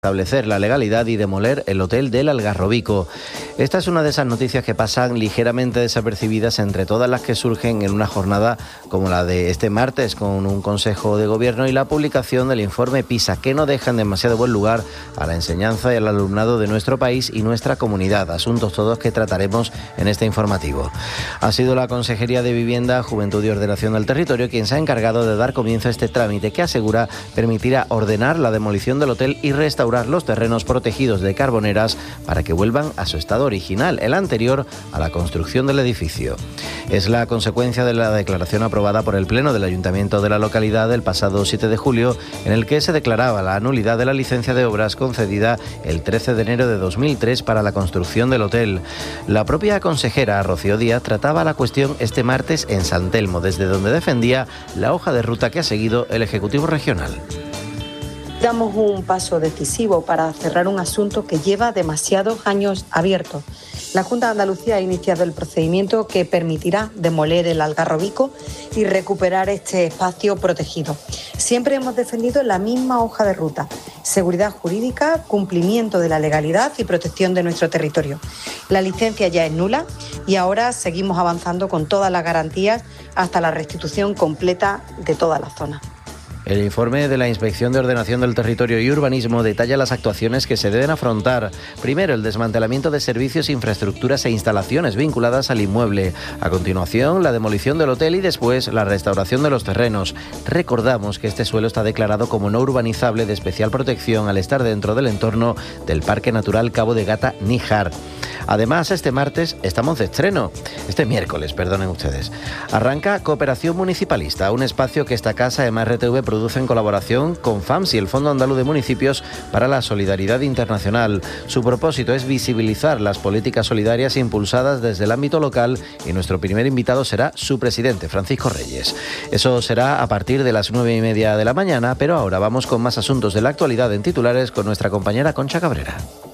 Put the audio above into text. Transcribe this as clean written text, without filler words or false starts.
Establecer la legalidad y demoler el hotel del Algarrobico. Esta es una de esas noticias que pasan ligeramente desapercibidas entre todas las que surgen en una jornada como la de este martes, con un Consejo de Gobierno y la publicación del informe PISA, que no dejan demasiado buen lugar a la enseñanza y al alumnado de nuestro país y nuestra comunidad, asuntos todos que trataremos en este informativo. Ha sido la Consejería de Vivienda, Juventud y Ordenación del Territorio quien se ha encargado de dar comienzo a este trámite que asegura permitirá ordenar la demolición del hotel y restaurar los terrenos protegidos de Carboneras para que vuelvan a su estado original, el anterior a la construcción del edificio. Es la consecuencia de la declaración aprobada por el Pleno del Ayuntamiento de la localidad el pasado 7 de julio, en el que se declaraba la nulidad de la licencia de obras concedida el 13 de enero de 2003 para la construcción del hotel. La propia consejera Rocío Díaz trataba la cuestión este martes en San Telmo, desde donde defendía la hoja de ruta que ha seguido el Ejecutivo Regional. Damos un paso decisivo para cerrar un asunto que lleva demasiados años abierto. La Junta de Andalucía ha iniciado el procedimiento que permitirá demoler el Algarrobico y recuperar este espacio protegido. Siempre hemos defendido la misma hoja de ruta: seguridad jurídica, cumplimiento de la legalidad y protección de nuestro territorio. La licencia ya es nula y ahora seguimos avanzando con todas las garantías hasta la restitución completa de toda la zona. El informe de la Inspección de Ordenación del Territorio y Urbanismo detalla las actuaciones que se deben afrontar. Primero, el desmantelamiento de servicios, infraestructuras e instalaciones vinculadas al inmueble. A continuación, la demolición del hotel y después la restauración de los terrenos. Recordamos que este suelo está declarado como no urbanizable de especial protección al estar dentro del entorno del Parque Natural Cabo de Gata-Níjar. Además, este miércoles, perdonen ustedes, arranca Cooperación Municipalista, un espacio que esta casa MRTV produce en colaboración con FAMS y el Fondo Andaluz de Municipios para la Solidaridad Internacional. Su propósito es visibilizar las políticas solidarias impulsadas desde el ámbito local y nuestro primer invitado será su presidente, Francisco Reyes. Eso será a partir de las 9:30 de la mañana, pero ahora vamos con más asuntos de la actualidad en titulares con nuestra compañera Concha Cabrera.